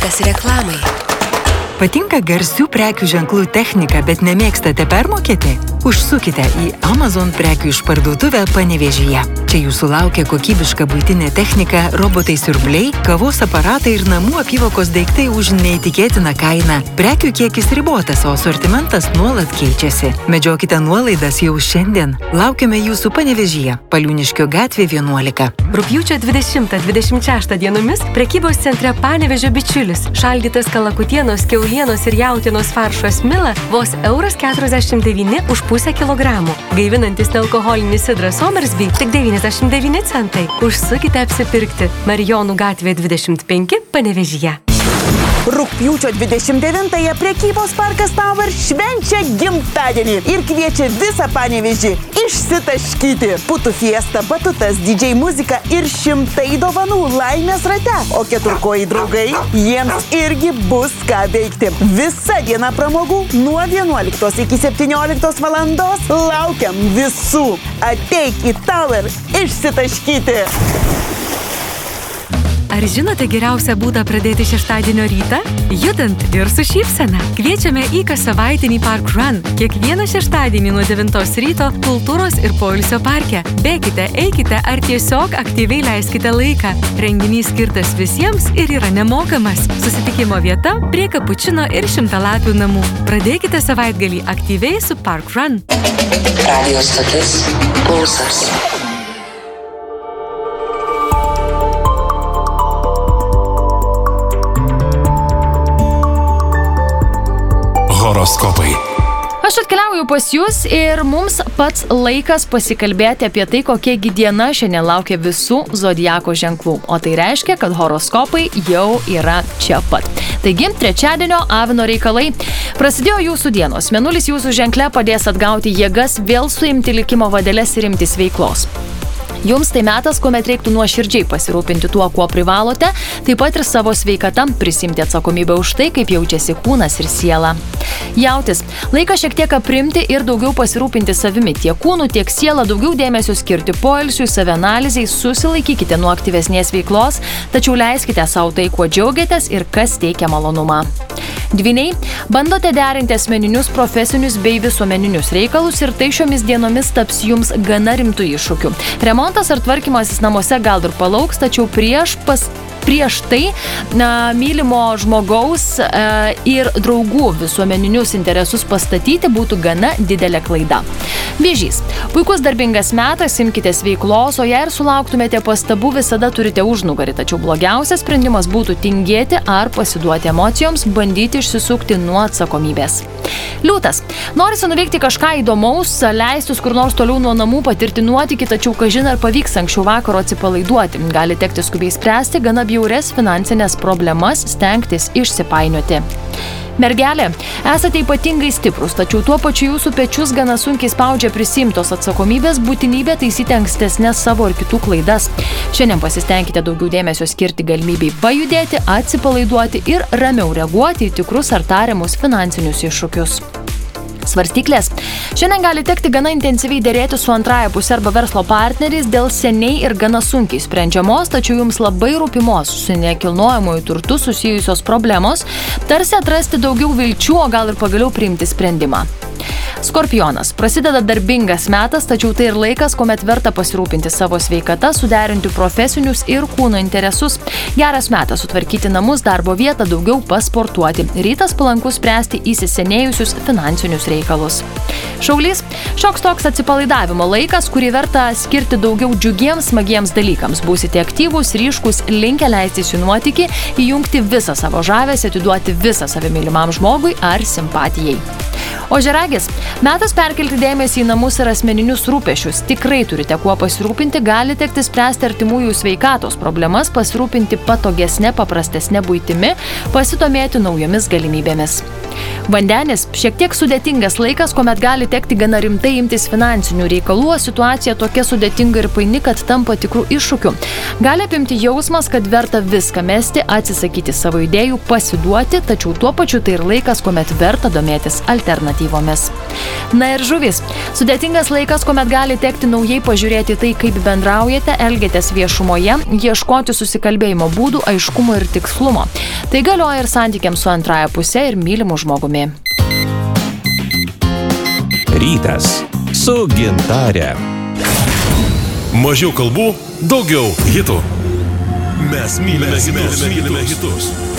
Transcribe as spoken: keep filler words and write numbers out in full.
Laikas reklamai. Patinka garsių prekių ženklų technika, bet nemėgstate permokėti? Užsukite į Amazon prekių išparduotuvę Panevėžyje. Čia jūsų laukia kokybiška buitinė technika, robotai siurbliai, kavos aparatai ir namų apyvokos daiktai už neįtikėtiną kainą. Prekių kiekis ribotas, o asortimentas nuolat keičiasi. Medžiokite nuolaidas jau šiandien. Laukiame jūsų Panevėžyje, Paliūniškio gatvė vienuolika. Rugpjūčio dvidešimtą dvidešimt šeštą dienomis prekybos centre Panevėžio bičiulis. Šaldytas kalakutienos, kiaulienos ir jautienos faršo smila vos euras keturiasdešimt devyni už pusę kilogramų. Gaivinantis nealkoholinis sidras Somersby tik devyniasdešimt devyni centai. Užsukite apsipirkti. Marijonų gatvė dvidešimt penki Panevėžyje. Rugpjūčio dvidešimt devintąją prekybos parkas Tower švenčia gimtadienį ir kviečia visą Panevėžį išsitaškyti. Putų fiesta, batutas, D J muzika ir šimtai dovanų laimės rate. O keturkojai draugai, jiems irgi bus ką veikti. Visa diena pramogų nuo vienuoliktos iki septynioliktos valandos. Laukiam visų. Ateik į Tower išsitaškyti. Ar žinote geriausią būdą pradėti šeštadienio rytą? Judant ir su šypsena. Kviečiame į kassavaitinį Park Run. Kiekvieną šeštadienį nuo devintos ryto kultūros ir poilsio parke. Bėkite, eikite ar tiesiog aktyviai leiskite laiką. Renginys skirtas visiems ir yra nemokamas. Susitikimo vieta prie Kapučino ir Šimtalapių namų. Pradėkite savaitgalį aktyviai su Park Run. Radio stotis Pulsas. Horoskopai. Aš atkeliauju pas jūs ir mums pats laikas pasikalbėti apie tai, kokia gi diena šiandien laukia visų zodiako ženklų. O tai reiškia, kad horoskopai jau yra čia pat. Taigi, trečiadienio Avino reikalai. Prasidėjo jūsų dienos. Mėnulis jūsų ženkle padės atgauti jėgas, vėl suimti likimo vadeles ir imtis veiklos. Jums tai metas, kuomet reiktų nuoširdžiai pasirūpinti tuo, kuo privalote, taip pat ir savo sveikatą, prisimti atsakomybę už tai, kaip jaučiasi kūnas ir siela. Jautis. Laikas šiek tiek aprimti ir daugiau pasirūpinti savimi, tiek kūnų, tiek sielą, daugiau dėmesio skirti poilsiui, savianalizei, susilaikykite nuo aktyvesnės veiklos, tačiau leiskite savo tai, kuo džiaugiatės ir kas teikia malonumą. Dvyniai, bandote derinti asmeninius, profesinius bei visuomeninius reikalus ir tai šiomis dienomis taps jums gana rimtų iššūkių. Remontas ar tvarkymasis namuose gal ir palauks, tačiau prieš pas Prieš tai na, mylimo žmogaus e, ir draugų visuomeninius interesus pastatyti būtų gana didelė klaida. Vėžys. Puikus darbingas metas, imkitės veiklos, o jei ir sulauktumėte pastabų, visada turite užnugarį, tačiau blogiausias sprendimas būtų tingėti ar pasiduoti emocijoms, bandyti išsisukti nuo atsakomybės. Liūtas. Norisi nuveikti kažką įdomaus, leistis kur nors toliau nuo namų, patirti nuotykį, tačiau kažin ar pavyks anksčiau vakaro atsipalaiduoti. Gali tekti skubiai spręsti gana bjaurias finansinės problemas, stengtis išsipainioti. Mergelė, esate ypatingai stiprus, tačiau tuo pačiu jūsų pečius gana sunkiai spaudžia prisimtos atsakomybės būtinybę taisyti ankstesnės savo ir kitų klaidas. Šiandien pasistengkite daugiau dėmesio skirti galimybei pajudėti, atsipalaiduoti ir ramiau reaguoti į tikrus ar tariamus finansinius iššūkius. Svarstyklės. Šiandien gali tekti gana intensyviai dėrėti su antraja pusė arba verslo partneriais dėl seniai ir gana sunkiai sprendžiamos, tačiau jums labai rūpimos su nekilnojamuoju turtu susijusios problemos, tarsi atrasti daugiau vilčių, o gal ir pagaliau priimti sprendimą. Skorpionas. Prasideda darbingas metas, tačiau tai ir laikas, kuomet verta pasirūpinti savo sveikatą, suderinti profesinius ir kūno interesus. Geras metas sutvarkyti namus, darbo vietą, daugiau pasportuoti. Rytas palankus spręsti įsisenėjusius finansinius reikalus. Šaulys. Šioks toks atsipalaidavimo laikas, kurį verta skirti daugiau džiugiems, smagiems dalykams. Būsite aktyvūs, ryškus, linkę leistis į nuotykį, įjungti visą savo žavesį, atiduoti visą savimylimam žmogui ar simpatijai. Ožiaragis. Metas perkelti dėmesį į namus ir asmeninius rūpešius. Tikrai turite kuo pasirūpinti, gali tekti spręsti artimųjų sveikatos problemas, pasirūpinti patogesnė, paprastesnė buitimi, pasidomėti naujomis galimybėmis. Vandenis šiek tiek sudėtingas laikas, kuomet gali tekti gana rimtai imtis finansinių reikalų, o situacija tokia sudėtinga ir paini, kad tampa tikrų iššūkių. Gali apimti jausmas, kad verta viską mesti, atsisakyti savo idėjų, pasiduoti, tačiau tuo pačiu tai ir laikas, kuomet verta domėtis alternatyvomis. Na ir žuvis. Sudėtingas laikas, kuomet gali tekti naujai pažiūrėti tai, kaip bendraujate, elgiatės viešumoje, ieškoti susikalbėjimo būdų, aiškumo ir tikslumo. Tai galioja ir santykiams su antraja pusė ir mylimu žmogumi. Rytas su Gintare. Mažiau kalbų, daugiau hitų. Mes mylime hitus. Mes mylime hitus.